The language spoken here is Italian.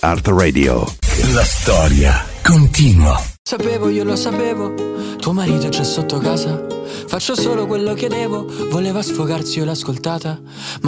Art Radio. La storia continua. Sapevo, io lo sapevo, tuo marito c'è sotto casa. Faccio solo quello che devo, voleva sfogarsi, io l'ho ascoltata.